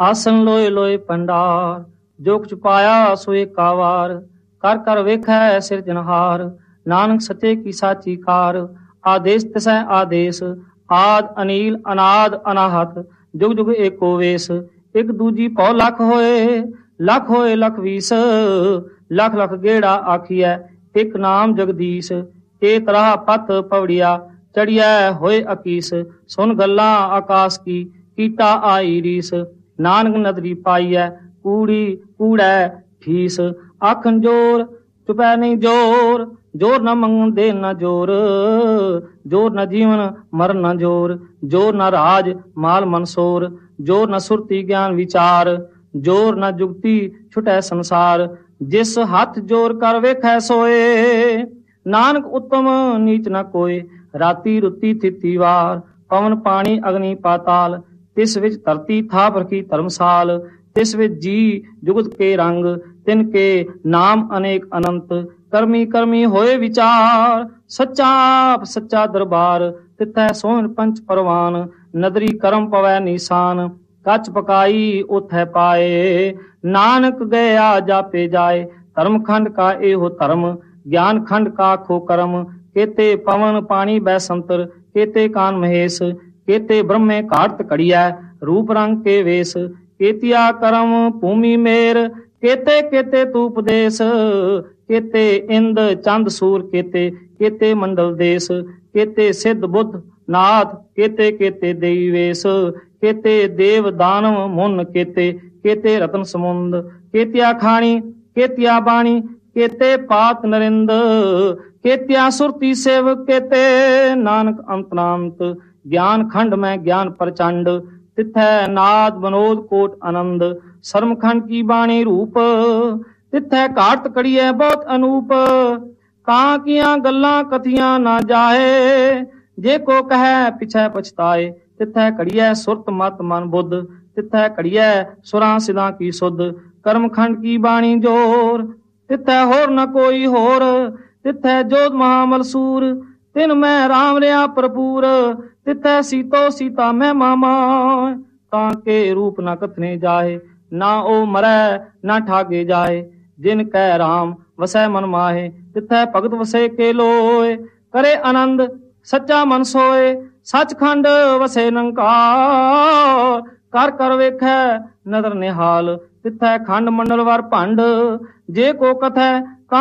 ਆਸਨ ਲੋਏ ਲੋਏ ਭੰਡਾਰ, ਜੋ ਕੁਛ ਪਾਇਆ ਸੋ ਏਕਾ ਵਾਰ। ਕਰ ਕਰ ਵੇਖੈ ਸਿਰਜਣਹਾਰ, ਨਾਨਕ ਸੱਚੇ ਕੀ ਸਾਚੀ ਕਾਰ। ਆਦੇਸ ਤਿਸੈ ਆਦੇਸ, ਆਦ ਅਨੀਲ ਅਨਾਦ ਅਨਾਹਤ। ਜੁਗ ਜੁਗ ਏਕੋ ਵੇਸ, ਇੱਕ ਦੂਜੀ ਭਉ ਲੱਖ ਹੋਏ। ਲੱਖ ਹੋਏ ਲੱਖ ਵੀਸ, ਲੱਖ ਲੱਖ ਗੇੜਾ ਆਖੀਐ ਇੱਕ ਨਾਮ ਜਗਦੀਸ਼। ਇਹ ਤਰ੍ਹਾਂ ਪਤ ਪਵੜਿਆ, ਚੜਿਐ ਹੋਏ ਅਕੀਸ। ਸੁਨ ਗੱਲਾਂ ਆਕਾਸ ਕੀ, ਕੀਟਾ ਆਈ ਰੀਸ। ਨਾਨਕ ਨਦਰੀ ਪਾਈਐ, ਕੂੜੀ ਕੂੜੈ ਠੀਸ। ਆਖਣ ਜੋਰ ਚੁਪੈ ਨਹੀਂ ਜੋਰ, ਜੋਰ ਨਾ ਮੰਗਣ ਦੇ ਨਾ ਜੋਰ। ਜੋਰ ਨਾ ਜੀਵਨ ਮਰਨ ਨਾ ਜੋਰ, ਜੋਰ ਨਾ ਰਾਜ ਮਾਲ ਮਨਸੋਰ। ਜੋਰ ਨਾ ਸੁਰਤੀ ਗਿਆਨ ਵਿਚਾਰ, ਜੋਰ ਨਾ ਜੁਗਤੀ ਛੁਟੈ ਸੰਸਾਰ। ਜਿਸ ਹੱਥ ਜੋਰ ਕਰ ਵੇਖੈ ਸੋਏ, ਨਾਨਕ ਉੱਤਮ ਨੀਚ ਨਾ ਕੋਏ। ਰਾਤੀ ਰੁੱਤੀ ਥਿਤੀ ਵਾਰ, ਪਵਨ ਪਾਣੀ ਅਗਨੀ ਪਾਤਾਲ। ਤਿਸ ਵਿੱਚ ਧਰਤੀ ਥਾਪ ਰਖੀ ਧਰਮਸਾਲ। ਤਿਸ ਵਿੱਚ ਜੀ ਜੁਗਤ ਕੇ ਰੰਗ, ਤਿਨ ਕੇ ਨਾਮ ਅਨੇਕ ਅਨੰਤ। ਕਰਮੀ ਕਰਮੀ ਹੋਏ ਵਿਚਾਰ, ਸੱਚਾ ਆਪ ਸੱਚਾ ਦਰਬਾਰ। ਤਿਥੈ ਸੋਹਣ ਪੰਚ ਪਰਵਾਨ, ਨਦਰੀ ਕਰਮ ਪਵੈ ਨੀਸਾਨ। ਕੱਚ ਪਕਾਈ ਉਥੈ ਪਾਏ, ਨਾਨਕ ਗਿਆ ਜਾਪੇ ਜਾਏ। ਧਰਮ ਖੰਡ ਕਾ ਇਹੋ ਧਰਮ, ਗਿਆਨ ਖੰਡ ਕਾ ਖੋ ਕਰਮ। ਕੇਤੇ ਪਵਨ ਪਾਣੀ ਬੈਸੰਤਰ, ਕੇਤੇ ਕਾਨ ਮਹੇਸ਼। ਕੇਤੇ ਬ੍ਰਹਮੇ ਘਾਟ ਘੜੀਐ, ਰੂਪ ਰੰਗ ਕੇ ਵੇਸ। ਕੇਤੀਆ ਕਰਮ ਭੂਮੀ ਮੇਰ, ਕੇਤੇ ਕੇਤੇ ਤੂਪ ਦੇਸ। ਕੇਤੇ ਇੰਦ ਚੰਦ ਸੂਰ, ਕੇਤੇ ਕੇਤੇ ਮੰਡਲ ਦੇਸ। ਕੇਤੇ ਸਿੱਧ ਬੁੱਧ ਨਾਥ, ਕੇਤੇ ਕੇਤੇ ਦੇਈ ਵੇਸ। ਕੇਤੇ ਦੇਵ ਦਾਨਵ ਮੁਨ, ਕੇਤੇ ਕੇਤੇ ਰਤਨ ਸਮੁੰਦ। ਕੇਤਿਆ ਖਾਣੀ ਕੇਤਿਆ ਬਾਣੀ, ਕੇਤੇ ਪਾਤ ਨਰਿੰਦ। ਕੇਤਿਆ ਸੁਰਤੀ ਸੇਵ, ਕੇਤੇ ਨਾਨਕ ਅੰਤਨਾੰਤ। ਗਿਆਨ ਖੰਡ ਮੈਂ ਗਿਆਨ ਪ੍ਰਚੰਡ, ਤਿਥੈ ਨਾਦ ਬਨੋਦ ਕੋਟ ਆਨੰਦ। ਸਰਮ ਖੰਡ ਕੀ ਬਾਣੀ ਰੂਪ, ਤਿਥੈ ਘਾਟ ਕੜੀਐ ਬਹੁਤ ਅਨੂਪ। ਕਾਂ ਕੀਆਂ ਗੱਲਾਂ ਕਥੀਆਂ ਨਾ ਜਾਏ, ਜੇ ਕੋ ਕਹੈ ਪਿਛੈ ਪਛਤਾਏ। ਤਿਥੈ ਘੜੀਐ ਸੁਰਤ ਮਤ ਮਨ ਬੁੱਧ, ਤਿਥੈ ਘੜੀਐ ਸੁਰਾਂ ਸਿਦਾਂ ਕੀ ਸੁਧ। ਕਰਮ ਖੰਡ ਕੀ ਬਾਣੀ ਜੋਰ, ਤਿਥੈ ਹੋਰ ਨ ਕੋਈ ਹੋਰ। ਤਿਥੈ ਜੋਧ ਮਹਾਮਲ ਸੂਰ, ਤਿਨ ਮੈਂ ਰਾਮ ਰਿਆ ਭਰਪੂਰ। ਤਿਥੈ ਸੀਤੋ ਸੀਤਾ ਮੈਂ ਮਾਮਾ, ਤਾਂ ਕੇ ਰੂਪ ਨ ਕਥਨੇ ਜਾਏ। ਨਾ ਉਹ ਮਰੈ ਨਾ ਠਾਗੇ ਜਾਏ, ਜਿਨ ਕੈ ਰਾਮ ਵਸੈ ਮਨ ਮਾਹੇ। ਤਿਥੈ ਭਗਤ ਵਸੇ ਕੇ ਲੋਏ, ਕਰੇ ਆਨੰਦ ਸੱਚਾ ਮਨ ਸੋਏ। ਸੱਚਖੰਡ ਵਸੇ ਨਿਰੰਕਾਰ, ਕਰ ਕਰ ਵੇਖੈ ਨਦਰ ਨਿਹਾਲ। ਤਿਥੈ ਖੰਡ ਮੰਡਲ ਵਰ ਭੰਡ, ਜੇ ਕੋ ਕਥੈ